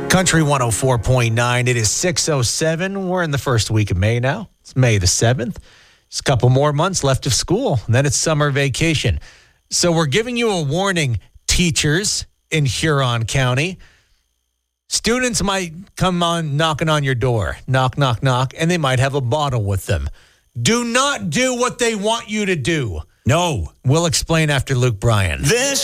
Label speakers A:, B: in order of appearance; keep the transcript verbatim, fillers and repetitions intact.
A: Country one oh four point nine. It is six oh seven. We're in the first week of May now. It's May the seventh. Just a couple more months left of school. And then it's summer vacation. So we're giving you a warning, teachers in Huron County. Students might come on knocking on your door. Knock, knock, knock. And they might have a bottle with them. Do not do what they want you to do.
B: No.
A: We'll explain after Luke Bryan.
B: This